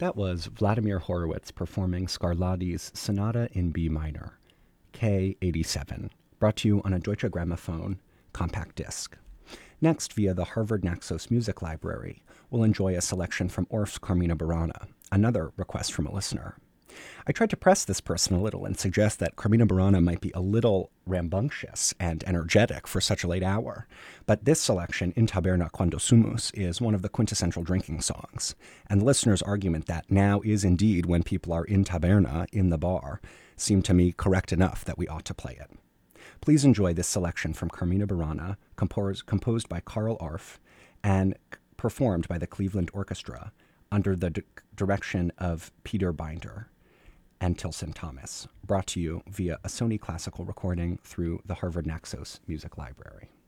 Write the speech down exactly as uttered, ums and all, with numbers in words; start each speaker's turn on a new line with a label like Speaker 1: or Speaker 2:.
Speaker 1: That was Vladimir Horowitz performing Scarlatti's Sonata in B minor, K eighty-seven, brought to you on a Deutsche Grammophon compact disc. Next, via the Harvard Naxos Music Library, we'll enjoy a selection from Orff's Carmina Burana, another request from a listener. I tried to press this person a little and suggest that Carmina Burana might be a little rambunctious and energetic for such a late hour, but this selection, In Taberna Quando Sumus, is one of the quintessential drinking songs, and the listener's argument that now is indeed when people are in taberna, in the bar, seemed to me correct enough that we ought to play it. Please enjoy this selection from Carmina Burana, composed, composed by Carl Orff and performed by the Cleveland Orchestra under the d- direction of Peter Binder and Tilson Thomas, brought to you via a Sony Classical recording through the Harvard Naxos Music Library.